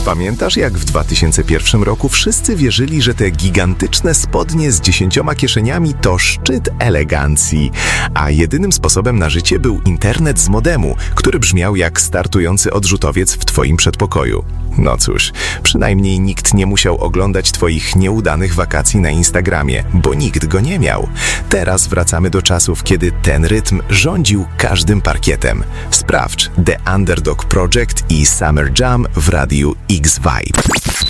Pamiętasz, jak w 2001 roku wszyscy wierzyli, że te gigantyczne spodnie z 10 kieszeniami to szczyt elegancji, a jedynym sposobem na życie był internet z modemu, który brzmiał jak startujący odrzutowiec w twoim przedpokoju. No cóż, przynajmniej nikt nie musiał oglądać twoich nieudanych wakacji na Instagramie, bo nikt go nie miał. Teraz wracamy do czasów, kiedy ten rytm rządził każdym parkietem. Sprawdź The Underdog Project i Summer Jam w radiu X-Vibe.